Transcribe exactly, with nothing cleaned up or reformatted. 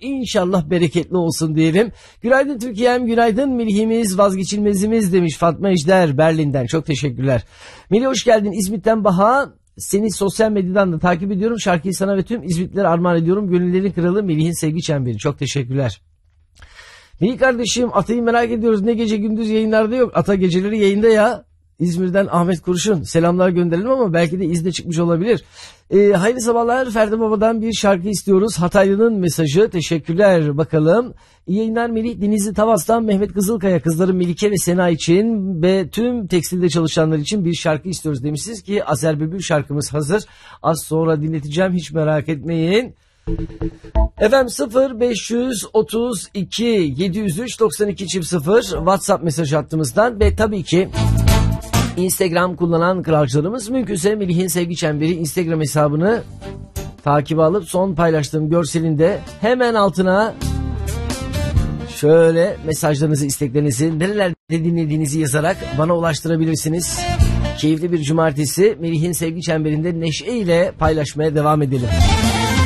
İnşallah bereketli olsun diyelim. Günaydın Türkiye'm, günaydın Melih'imiz, vazgeçilmezimiz demiş Fatma Ejder Berlin'den. Çok teşekkürler. Melih hoş geldin İzmit'ten Baha. Seni sosyal medyadan da takip ediyorum. Şarkıyı sana ve tüm İzmitlilere armağan ediyorum. Gönüllerin kralı Melih'in sevgi çemberi. Çok teşekkürler. Melih kardeşim, Ata'yı merak ediyoruz. Ne gece gündüz yayınlarda yok. Ata geceleri yayında ya. İzmir'den Ahmet Kurşun. Selamlar gönderelim ama belki de izne çıkmış olabilir. Ee, hayırlı sabahlar. Ferdi Baba'dan bir şarkı istiyoruz. Hataylı'nın mesajı. Teşekkürler. Bakalım. İyi yayınlar Melih. Denizli Tavas'tan Mehmet Kızılkaya. Kızları Melike ve Sena için ve tüm tekstilde çalışanlar için bir şarkı istiyoruz demişsiniz ki Azer Bülbül şarkımız hazır. Az sonra dinleteceğim. Hiç merak etmeyin. Efendim sıfır beş otuz iki yedi yüz üç doksan iki çift sıfır WhatsApp mesaj hattımızdan ve tabii ki Instagram kullanan kralcılarımız mümkünse Melih'in sevgi çemberi Instagram hesabını takip alıp son paylaştığım görselinde hemen altına şöyle mesajlarınızı, isteklerinizi, nerelerde dinlediğinizi yazarak bana ulaştırabilirsiniz. Keyifli bir cumartesi Melih'in sevgi çemberinde neşeyle paylaşmaya devam edelim.